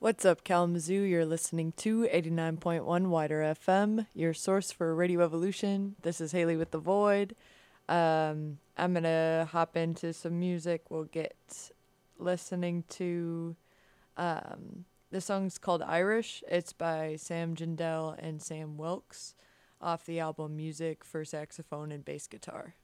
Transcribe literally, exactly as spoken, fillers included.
What's up, Kalamazoo? You're listening to eighty-nine point one Wider F M, your source for Radio Evolution. This is Haley with The Void. Um, I'm going to hop into some music. We'll get listening to, um, the song's called Irish. It's by Sam Jindal and Sam Wilkes off the album Music for Saxophone and Bass Guitar.